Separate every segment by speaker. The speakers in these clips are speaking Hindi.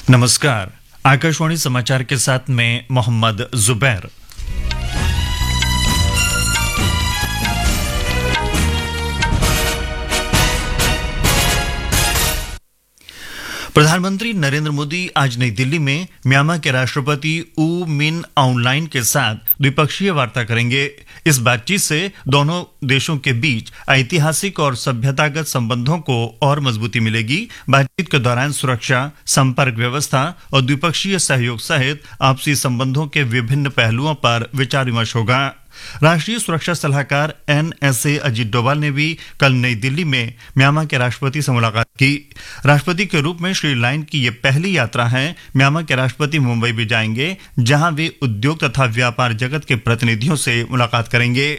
Speaker 1: नमस्कार। आकाशवाणी समाचार के साथ मैं मोहम्मद जुबैर। प्रधानमंत्री नरेंद्र मोदी आज नई दिल्ली में म्यांमार के राष्ट्रपति ऊ मिन ऑनलाइन के साथ द्विपक्षीय वार्ता करेंगे। इस बातचीत से दोनों देशों के बीच ऐतिहासिक और सभ्यतागत संबंधों को और मजबूती मिलेगी। बातचीत के दौरान सुरक्षा, संपर्क व्यवस्था और द्विपक्षीय सहयोग सहित आपसी संबंधों के विभिन्न पहलुओं पर विचार विमर्श होगा। राष्ट्रीय सुरक्षा सलाहकार NSA अजीत डोभाल ने भी कल नई दिल्ली में म्यांमार के राष्ट्रपति से मुलाकात की। राष्ट्रपति के रूप में श्री लाइन की यह पहली यात्रा है। म्यांमार के राष्ट्रपति मुंबई भी जाएंगे, जहां वे उद्योग तथा व्यापार जगत के प्रतिनिधियों से मुलाकात करेंगे।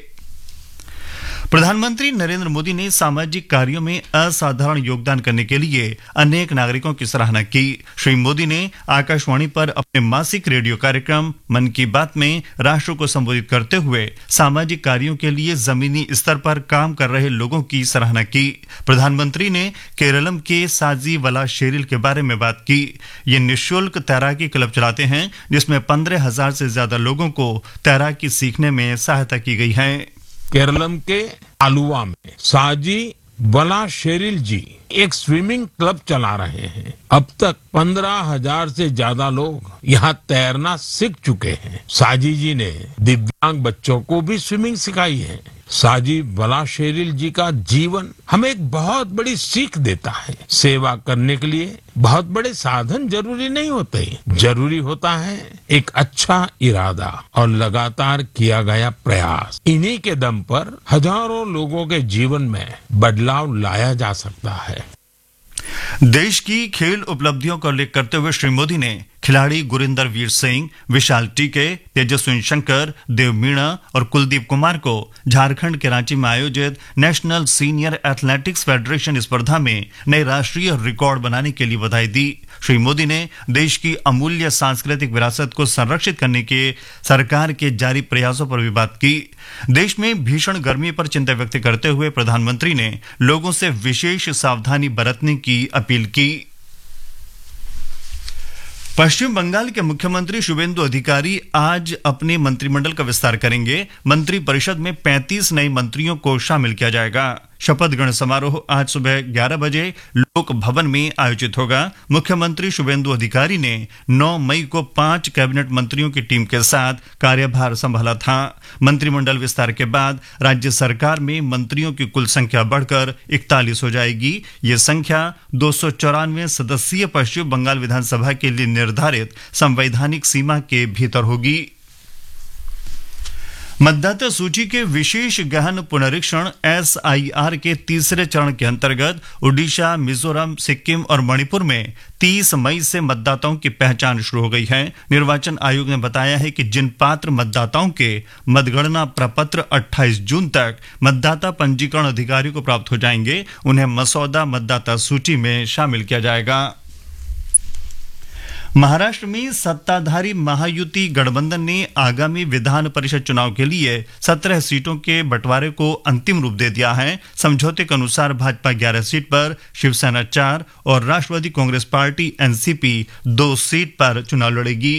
Speaker 1: प्रधानमंत्री नरेंद्र मोदी ने सामाजिक कार्यों में असाधारण योगदान करने के लिए अनेक नागरिकों की सराहना की। श्री मोदी ने आकाशवाणी पर अपने मासिक रेडियो कार्यक्रम मन की बात में राष्ट्र को संबोधित करते हुए सामाजिक कार्यों के लिए जमीनी स्तर पर काम कर रहे लोगों की सराहना की। प्रधानमंत्री ने केरलम के साजी वला शेरिल के बारे में बात की। ये निःशुल्क तैराकी क्लब चलाते हैं, जिसमें 15,000 से ज्यादा लोगों को तैराकी सीखने में सहायता की गई है।
Speaker 2: केरलम के आलुवा में साजी वला शेरिल जी एक स्विमिंग क्लब चला रहे हैं। अब तक 15,000 से ज्यादा लोग यहाँ तैरना सीख चुके हैं। साजी जी ने दिव्यांग बच्चों को भी स्विमिंग सिखाई है। साजी वला शेरिल जी का जीवन हमें एक बहुत बड़ी सीख देता है। सेवा करने के लिए बहुत बड़े साधन जरूरी नहीं होते, जरूरी होता है एक अच्छा इरादा और लगातार किया गया प्रयास। इन्हीं के दम पर हजारों लोगों के जीवन में बदलाव लाया जा सकता है।
Speaker 1: देश की खेल उपलब्धियों का उल्लेख करते हुए श्री मोदी ने खिलाड़ी गुरिंदर वीर सिंह, विशाल टीके, तेजस्विनी शंकर, देव मीणा और कुलदीप कुमार को झारखंड के रांची में आयोजित नेशनल सीनियर एथलेटिक्स फेडरेशन स्पर्धा में नए राष्ट्रीय रिकॉर्ड बनाने के लिए बधाई दी। श्री मोदी ने देश की अमूल्य सांस्कृतिक विरासत को संरक्षित करने के सरकार के जारी प्रयासों पर भी बात की। देश में भीषण गर्मी पर चिंता व्यक्त करते हुए प्रधानमंत्री ने लोगों से विशेष सावधानी बरतने की अपील की। पश्चिम बंगाल के मुख्यमंत्री शुभेंदु अधिकारी आज अपने मंत्रिमंडल का विस्तार करेंगे। मंत्रिपरिषद में 35 नए मंत्रियों को शामिल किया जाएगा। शपथ ग्रहण समारोह आज सुबह 11 बजे लोक भवन में आयोजित होगा। मुख्यमंत्री शुभेंदु अधिकारी ने 9 मई को 5 कैबिनेट मंत्रियों की टीम के साथ कार्यभार संभाला था। मंत्रिमंडल विस्तार के बाद राज्य सरकार में मंत्रियों की कुल संख्या बढ़कर 41 हो जाएगी। ये संख्या 294 सदस्यीय पश्चिम बंगाल विधानसभा के लिए निर्धारित संवैधानिक सीमा के भीतर होगी। मतदाता सूची के विशेष गहन पुनरीक्षण SIR के तीसरे चरण के अंतर्गत ओडिशा, मिजोरम, सिक्किम और मणिपुर में 30 मई से मतदाताओं की पहचान शुरू हो गई है। निर्वाचन आयोग ने बताया है कि जिन पात्र मतदाताओं के मतगणना प्रपत्र 28 जून तक मतदाता पंजीकरण अधिकारी को प्राप्त हो जाएंगे, उन्हें मसौदा मतदाता सूची में शामिल किया जाएगा। महाराष्ट्र में सत्ताधारी महायुति गठबंधन ने आगामी विधान परिषद चुनाव के लिए 17 सीटों के बंटवारे को अंतिम रूप दे दिया है। समझौते के अनुसार भाजपा 11 सीट पर, शिवसेना 4 और राष्ट्रवादी कांग्रेस पार्टी NCP 2 सीट पर चुनाव लड़ेगी।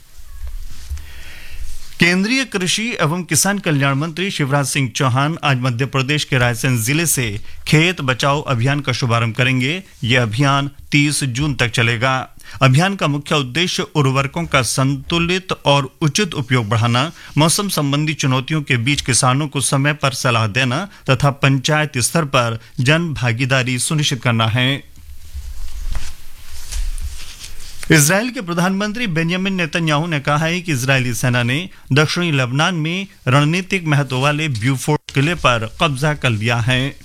Speaker 1: केंद्रीय कृषि एवं किसान कल्याण मंत्री शिवराज सिंह चौहान आज मध्य प्रदेश के रायसेन जिले से खेत बचाओ अभियान का शुभारंभ करेंगे। यह अभियान 30 जून तक चलेगा। अभियान का मुख्य उद्देश्य उर्वरकों का संतुलित और उचित उपयोग बढ़ाना, मौसम संबंधी चुनौतियों के बीच किसानों को समय पर सलाह देना तथा पंचायत स्तर पर जन भागीदारी सुनिश्चित करना है। इजरायल के प्रधानमंत्री बेंजामिन नेतन्याहू ने कहा है कि इजरायली सेना ने दक्षिणी लेबनान में रणनीतिक महत्व वाले ब्यूफोर्ट किले पर कब्जा कर लिया है।